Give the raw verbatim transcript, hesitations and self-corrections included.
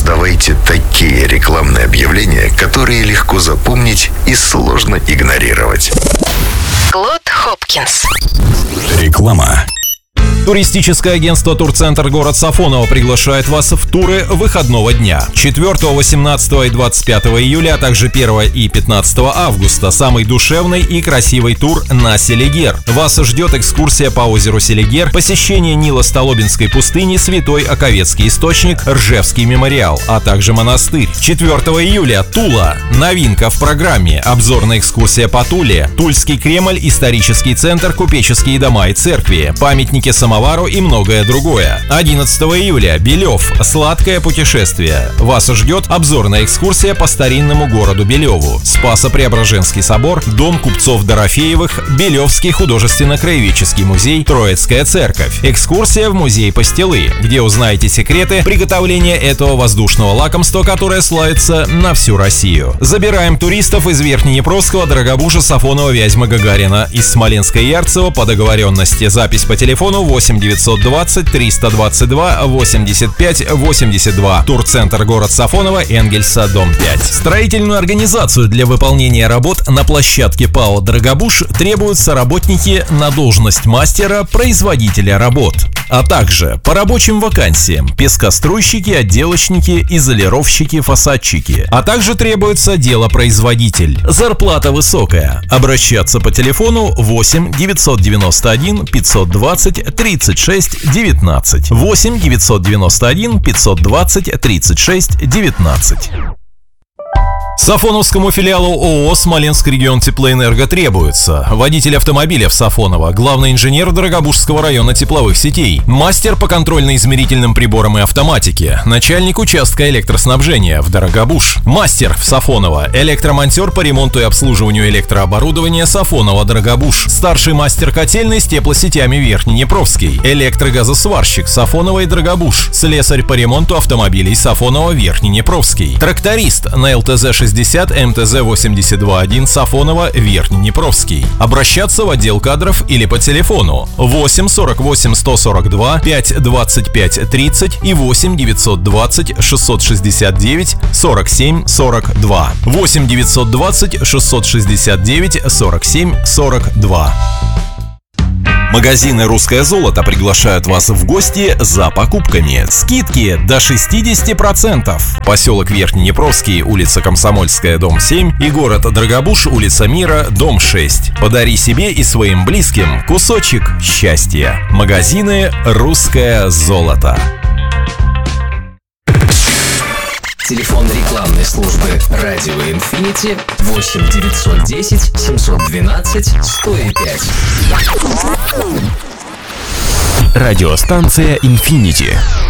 Создавайте такие рекламные объявления, которые легко запомнить и сложно игнорировать. Клод Хопкинс. Реклама. Туристическое агентство «Турцентр» город Сафоново приглашает вас в туры выходного дня. четвёртого, восемнадцатого и двадцать пятого июля, а также первого и пятнадцатого августа. Самый душевный и красивый тур на Селигер. Вас ждет экскурсия по озеру Селигер, посещение Нило-Столобинской пустыни, Святой Оковецкий источник, Ржевский мемориал, а также монастырь. четвёртого июля Тула. Новинка в программе. Обзорная экскурсия по Туле. Тульский Кремль, исторический центр, купеческие дома и церкви, памятники самому Самовару и многое другое. одиннадцатого июля Белев. Сладкое путешествие. Вас ждет обзорная экскурсия по старинному городу Белеву. Спасо-Преображенский собор, дом купцов Дорофеевых, Белевский художественно-краеведческий музей, Троицкая церковь. Экскурсия в музей Пастилы, где узнаете секреты приготовления этого воздушного лакомства, которое славится на всю Россию. Забираем туристов из Верхнеднепровского, Дорогобужа, Сафонова, Вязьмы, Гагарина, из Смоленска и Ярцево по договоренности. Запись по телефону восемь девятьсот двадцать триста двадцать два восемьдесят пять восемьдесят два. Турцентр город Сафоново, Энгельса, дом пять. Строительную организацию для выполнения работ на площадке ПАО «Дорогобуж» требуются работники на должность мастера-производителя работ, а также по рабочим вакансиям пескоструйщики, отделочники, изолировщики, фасадчики, а также требуется делопроизводитель. Зарплата высокая. Обращаться по телефону восемь девятьсот девяносто один пятьсот двадцать тридцать шесть девятнадцать. восемь девятьсот девяносто один пятьсот двадцать тридцать шесть девятнадцать. Сафоновскому филиалу ООО «Смоленск регион Теплоэнерго» требуется водитель автомобиля в Сафоново, главный инженер Дорогобужского района тепловых сетей, мастер по контрольно-измерительным приборам и автоматике, начальник участка электроснабжения в Дорогобуж, мастер в Сафоново, электромонтер по ремонту и обслуживанию электрооборудования Сафоново Дорогобуж, старший мастер котельной с теплосетями Верхнеднепровский, электрогазосварщик Сафоново и Дорогобуж, слесарь по ремонту автомобилей Сафоново Верхнеднепровский, тракторист на ЛТЗ шестьдесят МТЗ восемьдесят два один Сафоново Верхнеднепровский. Обращаться в отдел кадров или по телефону восемь сорок восемь сто сорок два пять двадцать пять тридцать и восемь девятьсот двадцать шестьсот шестьдесят девять сорок семь сорок два. восемь девятьсот двадцать шестьсот шестьдесят девять сорок семь сорок два. Магазины «Русское золото» приглашают вас в гости за покупками. Скидки до шестьдесят процентов. Поселок Верхнеднепровский, улица Комсомольская, дом семь и город Дорогобуж, улица Мира, дом шесть. Подари себе и своим близким кусочек счастья. Магазины «Русское золото». Телефон рекламной службы «Радио Инфинити» восемь девятьсот десять семьсот двенадцать сто пять. Радиостанция «Инфинити».